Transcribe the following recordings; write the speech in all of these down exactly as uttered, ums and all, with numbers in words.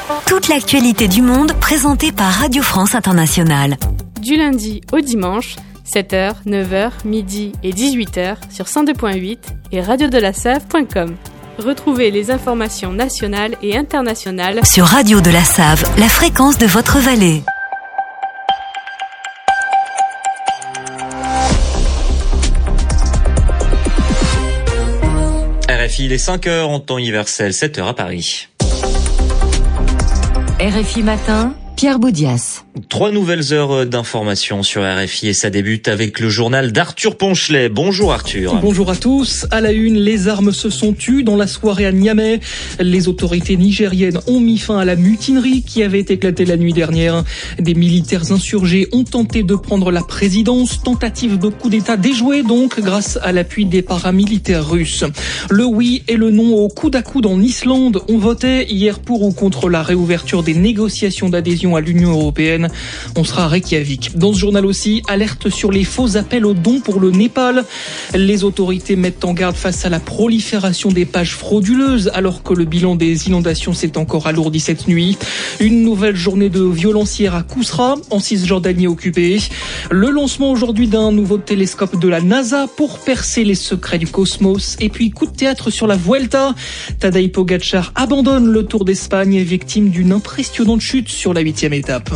Toute l'actualité du monde présentée par Radio France Internationale. Du lundi au dimanche, sept heures, neuf heures, midi et dix-huit heures sur cent deux virgule huit et radio de la save point com. Retrouvez les informations nationales et internationales sur Radio de la Save, la fréquence de votre vallée. R F I, les cinq heures en temps universel, sept heures à Paris. R F I Matin, Pierre Boudias. Trois nouvelles heures d'information sur R F I et ça débute avec le journal d'Arthur Ponchelet. Bonjour Arthur. Bonjour à tous. À la une, les armes se sont tues dans la soirée à Niamey. Les autorités nigériennes ont mis fin à la mutinerie qui avait éclaté la nuit dernière. Des militaires insurgés ont tenté de prendre la présidence. Tentative de coup d'État déjouée donc grâce à l'appui des paramilitaires russes. Le oui et le non au coude à coude en Islande ont voté hier pour ou contre la réouverture des négociations d'adhésion à l'Union européenne. On sera à Reykjavik. Dans ce journal aussi, alerte sur les faux appels aux dons pour le Népal. Les autorités mettent en garde face à la prolifération des pages frauduleuses alors que le bilan des inondations s'est encore alourdi cette nuit. Une nouvelle journée de violence hier à Kousra, en Cisjordanie occupée. Le lancement aujourd'hui d'un nouveau télescope de la NASA pour percer les secrets du cosmos. Et puis coup de théâtre sur la Vuelta. Tadej Pogačar abandonne le Tour d'Espagne, victime d'une impressionnante chute sur la huitième étape.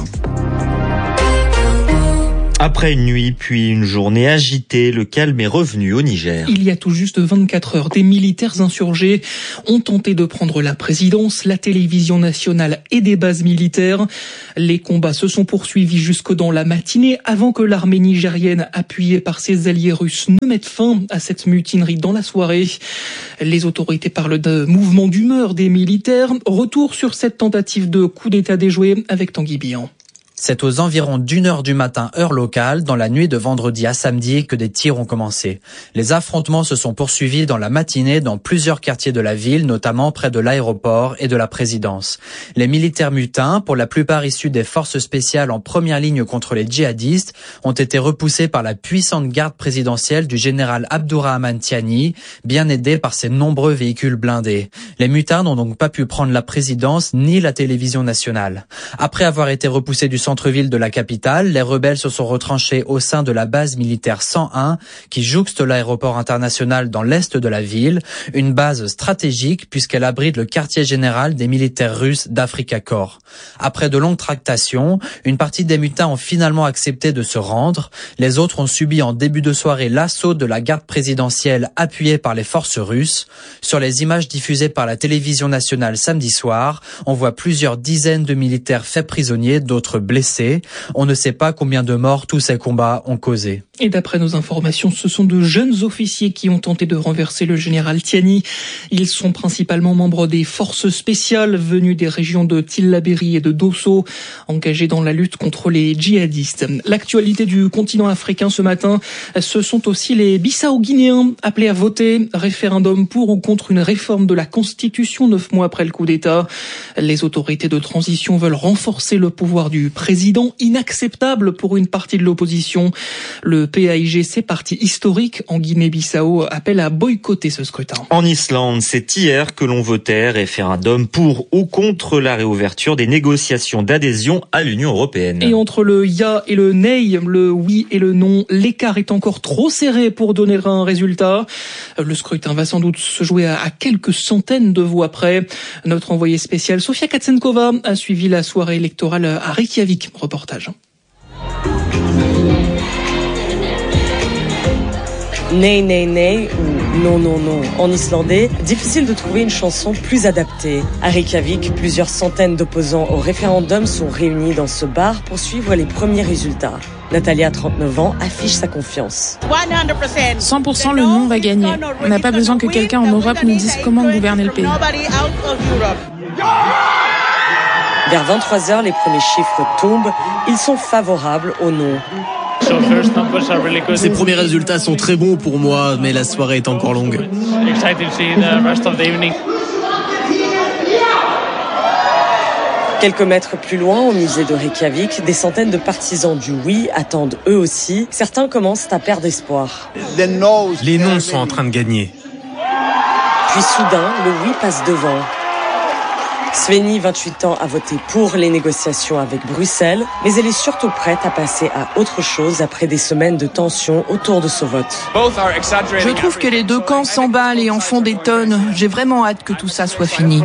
Après une nuit, puis une journée agitée, le calme est revenu au Niger. Il y a tout juste vingt-quatre heures, des militaires insurgés ont tenté de prendre la présidence, la télévision nationale et des bases militaires. Les combats se sont poursuivis jusque dans la matinée avant que l'armée nigérienne, appuyée par ses alliés russes, ne mette fin à cette mutinerie dans la soirée. Les autorités parlent de mouvement d'humeur des militaires. Retour sur cette tentative de coup d'État déjoué avec Tanguy Bihan. C'est aux environs d'une heure du matin, heure locale, dans la nuit de vendredi à samedi, que des tirs ont commencé. Les affrontements se sont poursuivis dans la matinée dans plusieurs quartiers de la ville, notamment près de l'aéroport et de la présidence. Les militaires mutins, pour la plupart issus des forces spéciales en première ligne contre les djihadistes, ont été repoussés par la puissante garde présidentielle du général Abdourahmane Tiani, bien aidé par ses nombreux véhicules blindés. Les mutins n'ont donc pas pu prendre la présidence ni la télévision nationale. Après avoir été repoussés du centre-ville de la capitale, les rebelles se sont retranchés au sein de la base militaire cent un qui jouxte l'aéroport international dans l'est de la ville, une base stratégique puisqu'elle abrite le quartier général des militaires russes d'Afrika Corps. Après de longues tractations, une partie des mutins ont finalement accepté de se rendre. Les autres ont subi en début de soirée l'assaut de la garde présidentielle appuyée par les forces russes. Sur les images diffusées par la télévision nationale samedi soir, on voit plusieurs dizaines de militaires faits prisonniers, d'autres blessés. Blessés. On ne sait pas combien de morts tous ces combats ont causé. Et d'après nos informations, ce sont de jeunes officiers qui ont tenté de renverser le général Tiani. Ils sont principalement membres des forces spéciales venues des régions de Tillabéri et de Dosso, engagés dans la lutte contre les djihadistes. L'actualité du continent africain ce matin, ce sont aussi les Bissau-Guinéens appelés à voter. Référendum pour ou contre une réforme de la Constitution neuf mois après le coup d'État. Les autorités de transition veulent renforcer le pouvoir du président, inacceptable pour une partie de l'opposition. Le P A I G C, parti historique en Guinée-Bissau, appelle à boycotter ce scrutin. En Islande, c'est hier que l'on votait référendum pour ou contre la réouverture des négociations d'adhésion à l'Union européenne. Et entre le ya et le nei, le oui et le non, l'écart est encore trop serré pour donner un résultat. Le scrutin va sans doute se jouer à quelques centaines de voix près. Notre envoyée spéciale Sofia Katsenkova a suivi la soirée électorale à Reykjavik. Reportage. Nei nei nei ou non non non en islandais, difficile de trouver une chanson plus adaptée. À Reykjavik, plusieurs centaines d'opposants au référendum sont réunis dans ce bar pour suivre les premiers résultats. Natalia, trente-neuf ans, affiche sa confiance. cent pour cent le non va gagner. On n'a pas besoin que quelqu'un en Europe nous dise comment gouverner le pays. Vers vingt-trois heures, les premiers chiffres tombent. Ils sont favorables au non. Ces premiers résultats sont très bons pour moi, mais la soirée est encore longue. Quelques mètres plus loin, au musée de Reykjavik, des centaines de partisans du oui attendent eux aussi. Certains commencent à perdre espoir. Les noms sont en train de gagner. Puis soudain, le oui passe devant. Sveni, vingt-huit ans, a voté pour les négociations avec Bruxelles, mais elle est surtout prête à passer à autre chose après des semaines de tension autour de ce vote. Je trouve que les deux camps s'emballent et en font des tonnes. J'ai vraiment hâte que tout ça soit fini.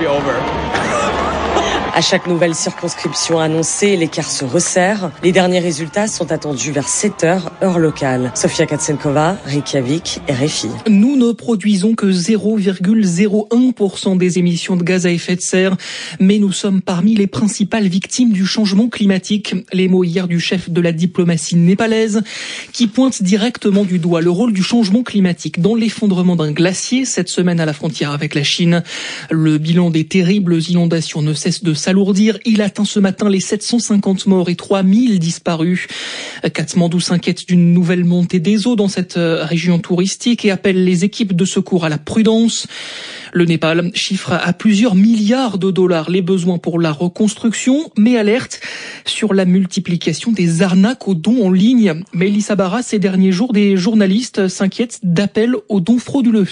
À chaque nouvelle circonscription annoncée, l'écart se resserre. Les derniers résultats sont attendus vers sept heures, heure locale. Sofia Katsenkova, Reykjavik, R F I. Nous ne produisons que zéro virgule zéro un pour cent des émissions de gaz à effet de serre, mais nous sommes parmi les principales victimes du changement climatique. Les mots hier du chef de la diplomatie népalaise, qui pointe directement du doigt le rôle du changement climatique dans l'effondrement d'un glacier cette semaine à la frontière avec la Chine. Le bilan des terribles inondations ne cesse de s'alourdir. Il atteint ce matin les sept cent cinquante morts et trois mille disparus. Katmandou s'inquiète d'une nouvelle montée des eaux dans cette région touristique et appelle les équipes de secours à la prudence. Le Népal chiffre à plusieurs milliards de dollars les besoins pour la reconstruction, mais alerte sur la multiplication des arnaques aux dons en ligne. Mélissa Barra, ces derniers jours, des journalistes s'inquiètent d'appels aux dons frauduleux.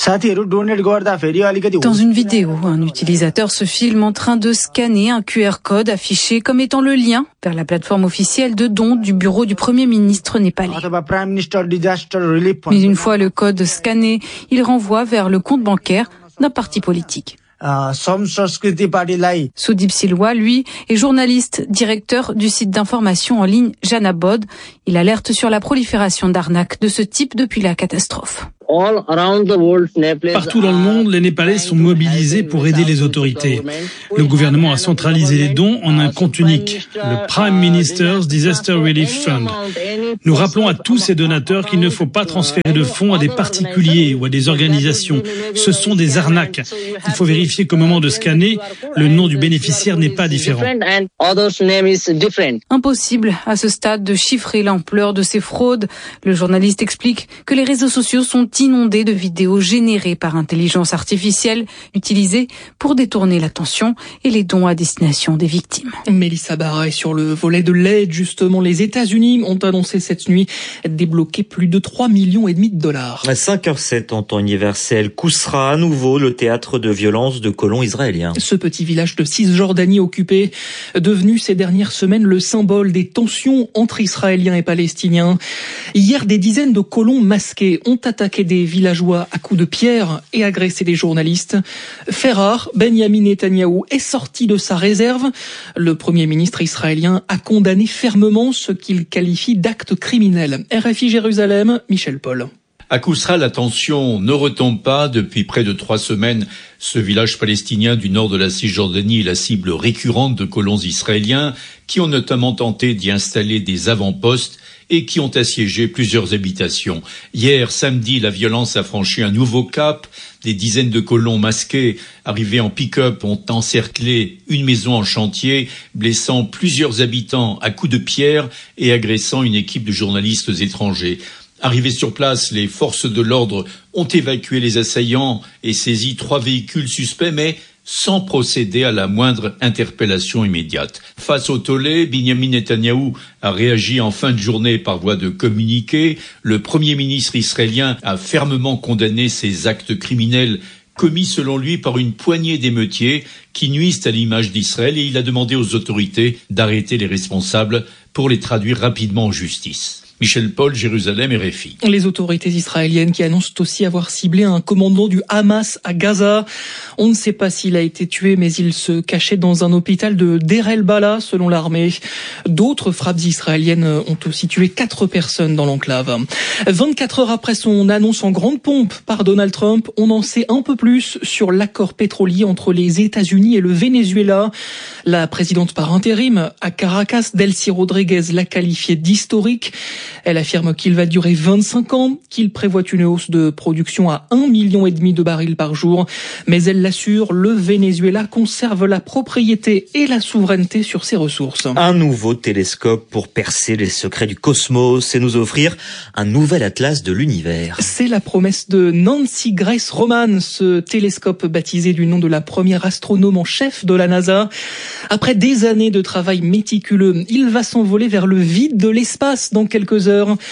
Dans une vidéo, un utilisateur se filme en train de scanner un Q R code affiché comme étant le lien vers la plateforme officielle de dons du bureau du Premier ministre népalais. Mais une fois le code scanné, il renvoie vers le compte bancaire d'un parti politique. Soudip Silwa, lui, est journaliste, directeur du site d'information en ligne Janabod. Il alerte sur la prolifération d'arnaques de ce type depuis la catastrophe. Partout dans le monde, les Népalais sont mobilisés pour aider les autorités. Le gouvernement a centralisé les dons en un compte unique, le Prime Minister's Disaster Relief Fund. Nous rappelons à tous ces donateurs qu'il ne faut pas transférer de fonds à des particuliers ou à des organisations. Ce sont des arnaques. Il faut vérifier qu'au moment de scanner, le nom du bénéficiaire n'est pas différent. Impossible à ce stade de chiffrer l'ampleur de ces fraudes. Le journaliste explique que les réseaux sociaux sont inondés de vidéos générées par intelligence artificielle, utilisées pour détourner l'attention et les dons à destination des victimes. Mélissa Barra est sur le volet de l'aide. Justement, les États-Unis ont annoncé cette nuit débloquer plus de trois millions et demi de dollars. À cinq heures sept en temps universel, Kousra, à nouveau le théâtre de violence de colons israéliens. Ce petit village de Cisjordanie occupé, devenu ces dernières semaines le symbole des tensions entre Israéliens et Palestiniens. Hier, des dizaines de colons masqués ont attaqué des villageois à coups de pierre et agressé des journalistes. Fait rare, Benyamin Netanyahou est sorti de sa réserve. Le Premier ministre israélien a condamné fermement ce qu'il qualifie d'acte criminel. R F I Jérusalem, Michel Paul. À Kousra, la tension ne retombe pas. Depuis près de trois semaines, ce village palestinien du nord de la Cisjordanie est la cible récurrente de colons israéliens qui ont notamment tenté d'y installer des avant-postes et qui ont assiégé plusieurs habitations. Hier, samedi, la violence a franchi un nouveau cap. Des dizaines de colons masqués arrivés en pick-up ont encerclé une maison en chantier, blessant plusieurs habitants à coups de pierre et agressant une équipe de journalistes étrangers. Arrivés sur place, les forces de l'ordre ont évacué les assaillants et saisi trois véhicules suspects, mais sans procéder à la moindre interpellation immédiate. Face au tollé, Benyamin Netanyahou a réagi en fin de journée par voie de communiqué. Le Premier ministre israélien a fermement condamné ces actes criminels commis selon lui par une poignée d'émeutiers qui nuisent à l'image d'Israël et il a demandé aux autorités d'arrêter les responsables pour les traduire rapidement en justice. Michel Paul, Jérusalem, R F I. Les autorités israéliennes qui annoncent aussi avoir ciblé un commandant du Hamas à Gaza. On ne sait pas s'il a été tué, mais il se cachait dans un hôpital de Deir el-Bala, selon l'armée. D'autres frappes israéliennes ont aussi tué quatre personnes dans l'enclave. vingt-quatre heures après son annonce en grande pompe par Donald Trump, on en sait un peu plus sur l'accord pétrolier entre les États-Unis et le Venezuela. La présidente par intérim à Caracas, Delcy Rodriguez, l'a qualifié d'historique. Elle affirme qu'il va durer vingt-cinq ans, qu'il prévoit une hausse de production à un million et demi de barils par jour. Mais elle l'assure, le Venezuela conserve la propriété et la souveraineté sur ses ressources. Un nouveau télescope pour percer les secrets du cosmos et nous offrir un nouvel atlas de l'univers. C'est la promesse de Nancy Grace Roman, ce télescope baptisé du nom de la première astronome en chef de la NASA. Après des années de travail méticuleux, il va s'envoler vers le vide de l'espace dans quelques heures.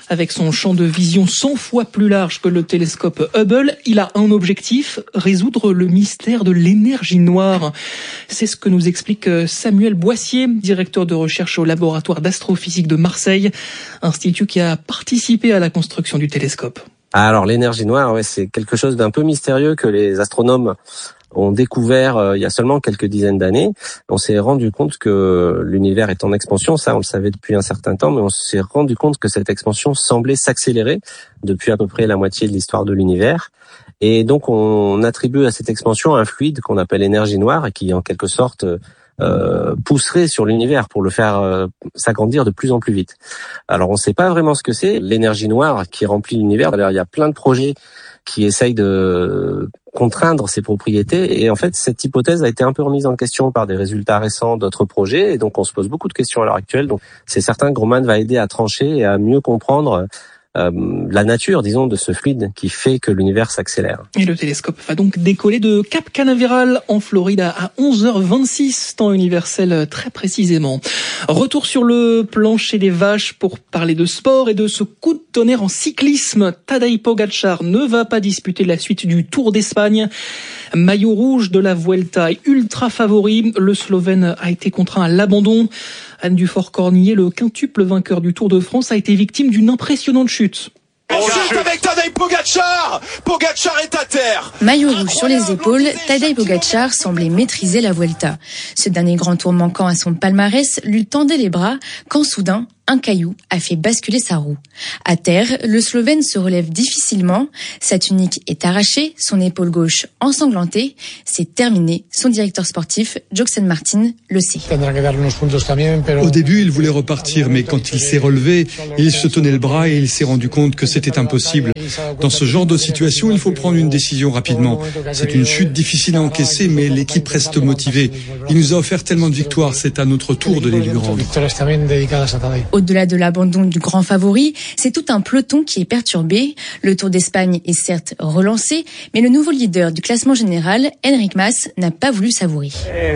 Avec son champ de vision cent fois plus large que le télescope Hubble, il a un objectif, résoudre le mystère de l'énergie noire. C'est ce que nous explique Samuel Boissier, directeur de recherche au laboratoire d'astrophysique de Marseille, institut qui a participé à la construction du télescope. Alors l'énergie noire, ouais, c'est quelque chose d'un peu mystérieux que les astronomes ont découvert euh, il y a seulement quelques dizaines d'années. On s'est rendu compte que l'univers est en expansion, ça on le savait depuis un certain temps, mais on s'est rendu compte que cette expansion semblait s'accélérer depuis à peu près la moitié de l'histoire de l'univers. Et donc on attribue à cette expansion un fluide qu'on appelle énergie noire et qui en quelque sorte euh, pousserait sur l'univers pour le faire euh, s'agrandir de plus en plus vite. Alors on ne sait pas vraiment ce que c'est, l'énergie noire qui remplit l'univers. Alors il y a plein de projets qui essayent de contraindre ses propriétés. Et en fait, cette hypothèse a été un peu remise en question par des résultats récents d'autres projets. Et donc, on se pose beaucoup de questions à l'heure actuelle. Donc, c'est certain que Grumman va aider à trancher et à mieux comprendre euh, la nature, disons, de ce fluide qui fait que l'univers s'accélère. Et le télescope va donc décoller de Cap Canaveral en Floride à onze heures vingt-six, temps universel très précisément. Retour sur le plancher des vaches pour parler de sport et de ce coup de tonnerre en cyclisme. Tadej Pogačar ne va pas disputer la suite du Tour d'Espagne. Maillot rouge de la Vuelta et ultra favori, le Slovène a été contraint à l'abandon. Anne Dufort-Cornillet, le quintuple vainqueur du Tour de France, a été victime d'une impressionnante chute. Chute avec Tadej Pogačar. Pogačar est à terre. Maillot rouge sur les épaules, Tadej Pogačar semblait maîtriser la Vuelta. Ce dernier grand tour manquant à son palmarès lui tendait les bras quand soudain, un caillou a fait basculer sa roue. À terre, le Slovène se relève difficilement. Sa tunique est arrachée, son épaule gauche ensanglantée. C'est terminé. Son directeur sportif, Joxen Martin, le sait. Au début, il voulait repartir, mais quand il s'est relevé, il se tenait le bras et il s'est rendu compte que c'était impossible. Dans ce genre de situation, il faut prendre une décision rapidement. C'est une chute difficile à encaisser, mais l'équipe reste motivée. Il nous a offert tellement de victoires, c'est à notre tour de les lui rendre. Au-delà de l'abandon du grand favori, c'est tout un peloton qui est perturbé. Le Tour d'Espagne est certes relancé, mais le nouveau leader du classement général, Enric Mas, n'a pas voulu savourer.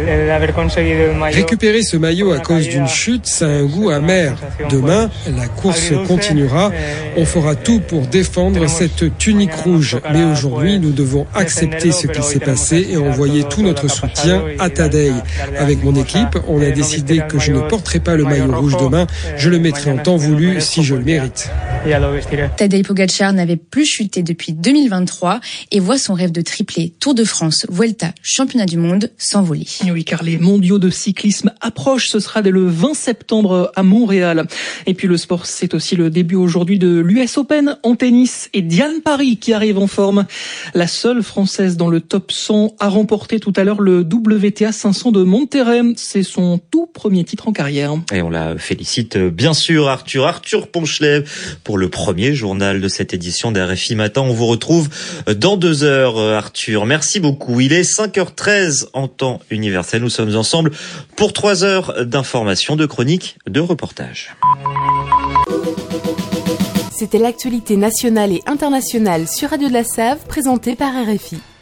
Récupérer ce maillot à cause d'une chute, ça a un goût amer. Demain, la course continuera. On fera tout pour défendre cette tunique rouge. Mais aujourd'hui, nous devons accepter ce qui s'est passé et envoyer tout notre soutien à Tadej. Avec mon équipe, on a décidé que je ne porterai pas le maillot rouge demain. Je le mettrai en temps voulu si je le mérite. Tadej Pogačar n'avait plus chuté depuis deux mille vingt-trois et voit son rêve de triplé Tour de France, Vuelta, Championnat du Monde s'envoler. Oui, car les mondiaux de cyclisme approchent. Ce sera dès le vingt septembre à Montréal. Et puis le sport, c'est aussi le début aujourd'hui de l'U S Open en tennis et Diane Parry qui arrive en forme. La seule française dans le top cent a remporté tout à l'heure le W T A cinq cents de Monterrey. C'est son tout premier titre en carrière. Et on la félicite bien sûr, Arthur. Arthur Ponchelet pour le premier journal de cette édition d'R F I Matin. On vous retrouve dans deux heures, Arthur. Merci beaucoup. Il est cinq heures treize en temps universel. Nous sommes ensemble pour trois heures d'informations, de chroniques, de reportages. C'était l'actualité nationale et internationale sur Radio de la Save, présentée par R F I.